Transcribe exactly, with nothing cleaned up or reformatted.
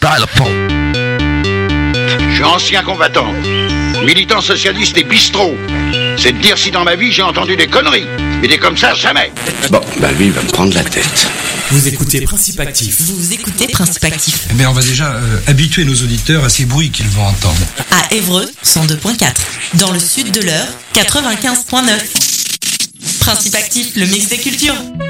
style pop. Je suis ancien combattant, militant socialiste et bistrot. C'est de dire si dans ma vie j'ai entendu des conneries. Mais des comme ça, jamais. Bon, bah lui, il va me prendre la tête. Vous écoutez Principe Actif. Vous écoutez Principe Actif. Eh bien, on va déjà euh, habituer nos auditeurs à ces bruits qu'ils vont entendre. À Évreux, cent deux virgule quatre. Dans le sud de l'Eure, quatre-vingt-quinze virgule neuf. Principe Actif, le mix des cultures.